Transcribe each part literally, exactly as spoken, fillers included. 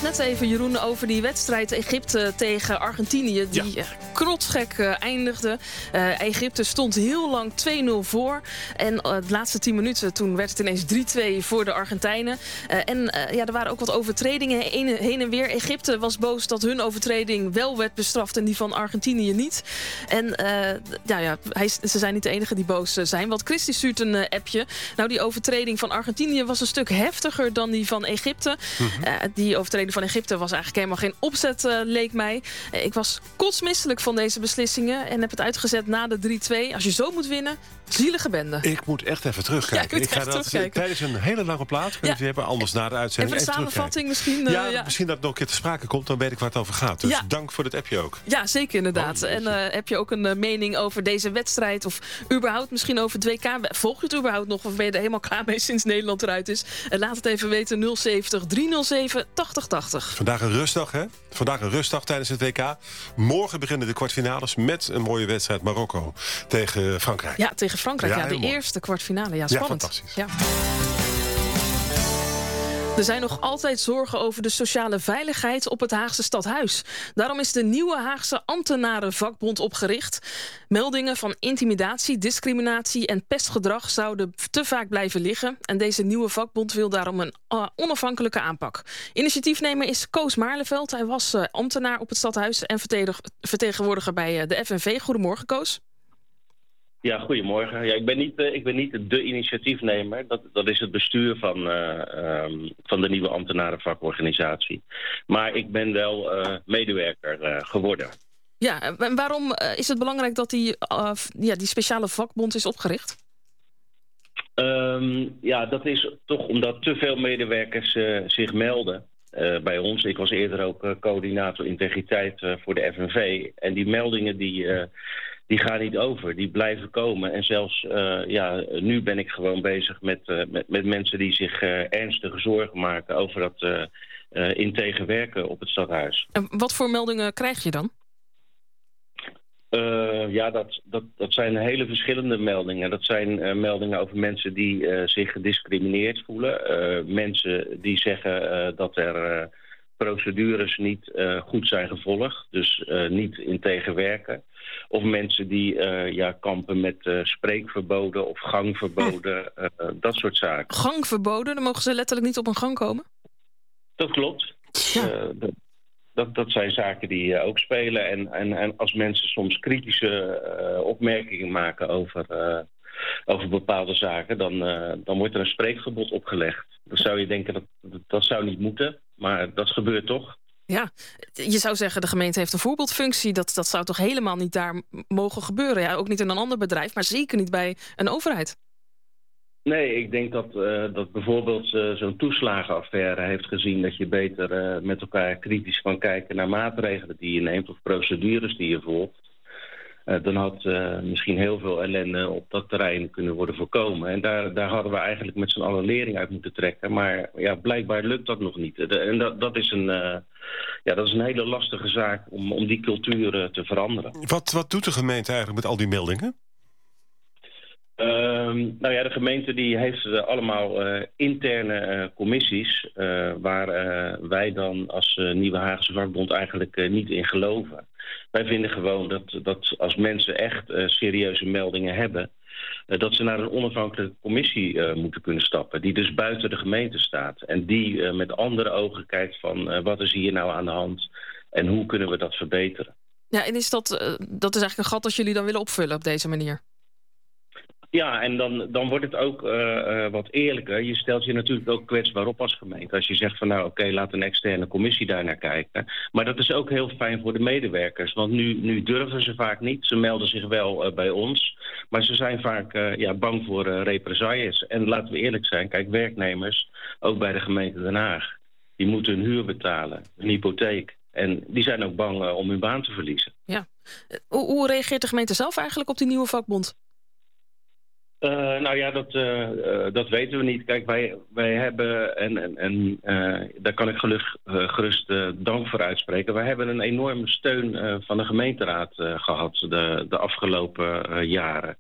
net even, Jeroen, over die wedstrijd Egypte tegen Argentinië. Die ja. knotsgek uh, eindigde. Uh, Egypte stond heel lang twee nul voor. En uh, de laatste tien minuten, toen werd het ineens drie twee voor de Argentijnen. Uh, en uh, ja, er waren ook wat overtredingen heen, heen en weer. Egypte was boos dat hun overtreding wel werd bestraft en die van Argentinië niet. En uh, ja, ja, hij, ze zijn niet de enige die boos zijn. Want Christy stuurt een uh, appje. Nou, die overtreding van Argentinië was een stuk heftiger dan die van Egypte. Mm-hmm. Uh, die overtreding van Egypte was eigenlijk helemaal geen opzet, uh, leek mij. Uh, ik was kotsmisselijk van deze beslissingen en heb het uitgezet na de drie twee. Als je zo moet winnen, zielige bende. Ik moet echt even terugkijken. Ja, ik ga dat tijdens een hele lange plaat. Ja. Hebben, anders na de uitzending. Even de samenvatting misschien. Uh, ja, ja, misschien dat het nog een keer te sprake komt. Dan weet ik waar het over gaat. Dus ja. dank voor dit appje ook. Ja, zeker inderdaad. Oh, en uh, heb je ook een uh, mening over deze wedstrijd? Of überhaupt misschien over het W K? Volg je het überhaupt nog? Of ben je er helemaal klaar mee sinds Nederland eruit is? Uh, laat het even weten. nul zeventig driehonderdzeven tachtig tachtig. Vandaag een rustdag, hè? Vandaag een rustdag tijdens het W K. Morgen beginnen de kwartfinales met een mooie wedstrijd Marokko tegen Frankrijk. Ja, tegen Frankrijk. Ja, ja de mooi. eerste kwartfinale. Ja, spannend. Ja, fantastisch. Ja. Er zijn nog altijd zorgen over de sociale veiligheid op het Haagse stadhuis. Daarom is de nieuwe Haagse ambtenarenvakbond opgericht. Meldingen van intimidatie, discriminatie en pestgedrag zouden te vaak blijven liggen. En deze nieuwe vakbond wil daarom een uh, onafhankelijke aanpak. Initiatiefnemer is Koos Maarleveld. Hij was uh, ambtenaar op het stadhuis en vertegenwoordiger bij uh, de F N V. Goedemorgen, Koos. Ja, goedemorgen. Ja, ik ben niet, uh, ik ben niet de initiatiefnemer. Dat, dat is het bestuur van, uh, um, van de nieuwe ambtenarenvakorganisatie. Maar ik ben wel uh, medewerker uh, geworden. Ja, en waarom uh, is het belangrijk dat die, uh, ja, die speciale vakbond is opgericht? Um, ja, dat is toch omdat te veel medewerkers uh, zich melden. Uh, bij ons. Ik was eerder ook uh, coördinator integriteit uh, voor de F N V. En die meldingen die, uh, die gaan niet over. Die blijven komen. En zelfs uh, ja, nu ben ik gewoon bezig met, uh, met, met mensen die zich uh, ernstige zorgen maken over dat uh, uh, integer werken op het stadhuis. En wat voor meldingen krijg je dan? Uh, ja, dat, dat, dat zijn hele verschillende meldingen. Dat zijn uh, meldingen over mensen die uh, zich gediscrimineerd voelen. Uh, mensen die zeggen uh, dat er uh, procedures niet uh, goed zijn gevolgd. Dus uh, niet integer werken. Of mensen die uh, ja, kampen met uh, spreekverboden of gangverboden. Uh, dat soort zaken. Gangverboden? Dan mogen ze letterlijk niet op een gang komen? Dat klopt. Ja. Uh, dat, Dat, dat zijn zaken die uh, ook spelen. En, en, en als mensen soms kritische uh, opmerkingen maken over, uh, over bepaalde zaken, dan, uh, dan wordt er een spreekverbod opgelegd. Dan zou je denken dat, dat dat zou niet moeten, maar dat gebeurt toch. Ja, je zou zeggen de gemeente heeft een voorbeeldfunctie. Dat, dat zou toch helemaal niet daar mogen gebeuren? Ja, ook niet in een ander bedrijf, maar zeker niet bij een overheid. Nee, ik denk dat, uh, dat bijvoorbeeld uh, zo'n toeslagenaffaire heeft gezien dat je beter uh, met elkaar kritisch kan kijken naar maatregelen die je neemt of procedures die je volgt. Uh, dan had uh, misschien heel veel ellende op dat terrein kunnen worden voorkomen. En daar, daar hadden we eigenlijk met z'n allen lering uit moeten trekken. Maar ja, blijkbaar lukt dat nog niet. De, en dat, dat, is een, uh, ja, dat is een hele lastige zaak om, om die cultuur uh, te veranderen. Wat, wat doet de gemeente eigenlijk met al die meldingen? Um, nou ja, de gemeente die heeft uh, allemaal uh, interne uh, commissies uh, waar uh, wij dan als uh, Nieuwe Haagse Vakbond eigenlijk uh, niet in geloven. Wij vinden gewoon dat, dat als mensen echt uh, serieuze meldingen hebben, uh, dat ze naar een onafhankelijke commissie uh, moeten kunnen stappen, die dus buiten de gemeente staat. En die uh, met andere ogen kijkt van uh, wat is hier nou aan de hand en hoe kunnen we dat verbeteren. Ja, en is dat, uh, dat is eigenlijk een gat dat jullie dan willen opvullen op deze manier? Ja, en dan, dan wordt het ook uh, uh, wat eerlijker. Je stelt je natuurlijk ook kwetsbaar op als gemeente. Als je zegt van nou oké, okay, laat een externe commissie daar naar kijken. Maar dat is ook heel fijn voor de medewerkers. Want nu, nu durven ze vaak niet. Ze melden zich wel uh, bij ons. Maar ze zijn vaak uh, ja, bang voor uh, represailles. En laten we eerlijk zijn, kijk, werknemers, ook bij de gemeente Den Haag, die moeten hun huur betalen, een hypotheek. En die zijn ook bang uh, om hun baan te verliezen. Ja. Hoe, hoe reageert de gemeente zelf eigenlijk op die nieuwe vakbond? Uh, nou ja, dat, uh, uh, dat weten we niet. Kijk, wij, wij hebben, en, en, en uh, daar kan ik geluk, uh, gerust uh, dank voor uitspreken. Wij hebben een enorme steun uh, van de gemeenteraad uh, gehad de, de afgelopen uh, jaren.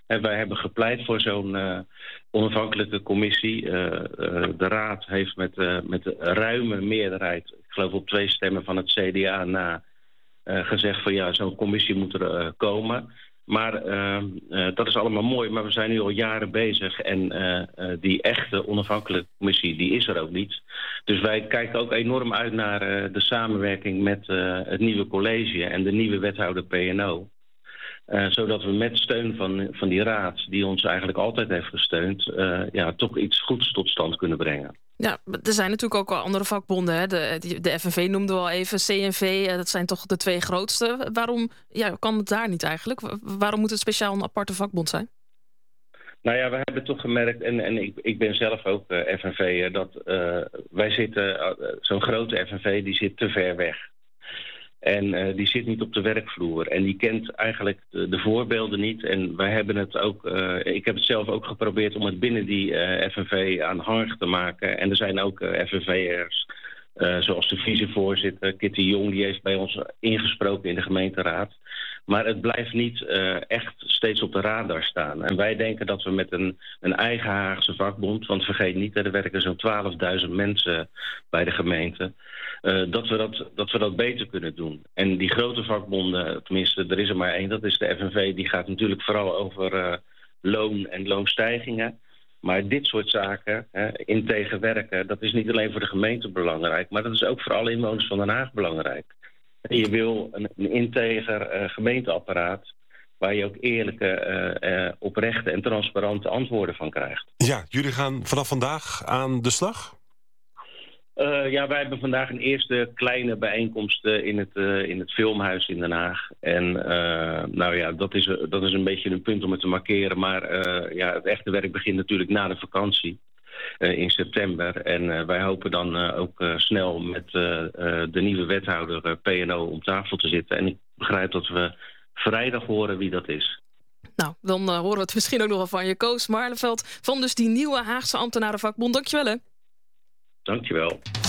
En wij hebben gepleit voor zo'n uh, onafhankelijke commissie. Uh, uh, de Raad heeft met, uh, met een ruime meerderheid, ik geloof op twee stemmen van het C D A na, uh, gezegd van ja, zo'n commissie moet er uh, komen. Maar uh, uh, dat is allemaal mooi, maar we zijn nu al jaren bezig. En uh, uh, die echte onafhankelijke commissie, die is er ook niet. Dus wij kijken ook enorm uit naar uh, de samenwerking met uh, het nieuwe college en de nieuwe wethouder P N O. Uh, zodat we met steun van, van die raad, die ons eigenlijk altijd heeft gesteund, Uh, ja, toch iets goeds tot stand kunnen brengen. Ja, er zijn natuurlijk ook wel andere vakbonden. Hè? De, de F N V noemden we al even, C N V, dat zijn toch de twee grootste. Waarom ja, kan het daar niet eigenlijk? Waarom moet het speciaal een aparte vakbond zijn? Nou ja, we hebben toch gemerkt, en, en ik, ik ben zelf ook uh, F N V'er, dat uh, wij zitten, uh, zo'n grote F N V die zit te ver weg. En uh, die zit niet op de werkvloer. En die kent eigenlijk de, de voorbeelden niet. En wij hebben het ook, uh, ik heb het zelf ook geprobeerd om het binnen die uh, F N V aanhangig te maken. En er zijn ook uh, F N V'ers, uh, zoals de vicevoorzitter Kitty Jong, die heeft bij ons ingesproken in de gemeenteraad. Maar het blijft niet uh, echt steeds op de radar staan. En wij denken dat we met een, een eigen Haagse vakbond, want vergeet niet, er werken zo'n twaalfduizend mensen bij de gemeente, Uh, dat, we dat, dat we dat beter kunnen doen. En die grote vakbonden, tenminste, er is er maar één, dat is de F N V, die gaat natuurlijk vooral over uh, loon en loonstijgingen. Maar dit soort zaken, hè, integer werken, dat is niet alleen voor de gemeente belangrijk, maar dat is ook voor alle inwoners van Den Haag belangrijk. En je wil een, een integer uh, gemeenteapparaat waar je ook eerlijke, uh, uh, oprechte en transparante antwoorden van krijgt. Ja, jullie gaan vanaf vandaag aan de slag? Uh, ja, wij hebben vandaag een eerste kleine bijeenkomst uh, in, het, uh, in het Filmhuis in Den Haag. En uh, nou ja, dat is, dat is een beetje een punt om het te markeren. Maar uh, ja, het echte werk begint natuurlijk na de vakantie uh, in september. En uh, wij hopen dan uh, ook uh, snel met uh, uh, de nieuwe wethouder uh, P N O om tafel te zitten. En ik begrijp dat we vrijdag horen wie dat is. Nou, dan uh, horen we het misschien ook nog wel van je, Koos Maarleveld, van dus die nieuwe Haagse ambtenarenvakbond. Dankjewel hè. Dankjewel.